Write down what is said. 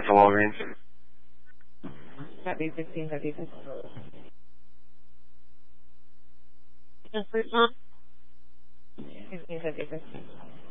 at the Walgreens. That'd be 1656. Yes, please, Mom. 1656.